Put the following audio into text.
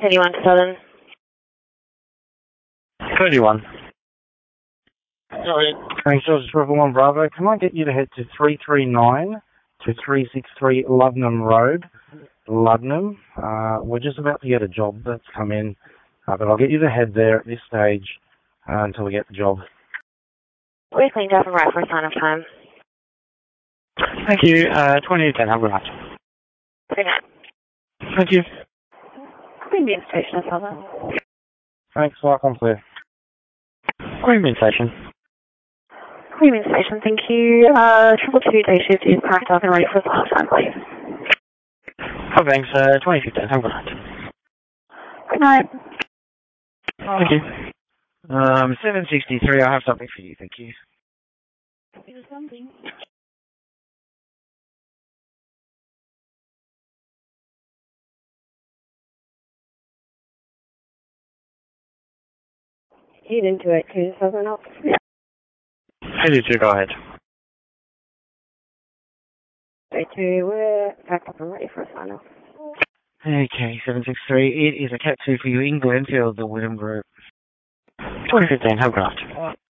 31 Southern. 31. Sorry. Thanks, George Triple One Bravo. Can I get you to head to 339 to 363 Ludnam Road, Ludnam? We're just about to get a job that's come in, but I'll get you to head there at this stage until we get the job. We're cleaned up and right for a sign of time. Thank you. 2810, have a good night. Good night. Thank you. Green Bean Station, Southern. Thanks, welcome, clear. Green Bean Station. Green Bean Station, thank you. 222 day shift is packed up and ready for a sign of time, please. Oh, thanks. 2210, have a good night. Good night. Thank you. 763, I have something for you, thank you. Here's something. He's into it, too, Southern Oaks. Hey, did you go ahead? 32, we're packed up and ready for a sign off. Okay, 763, it is a Cat 2 for you, England, Enfield, the Wyndham Group. 2015, have a good night.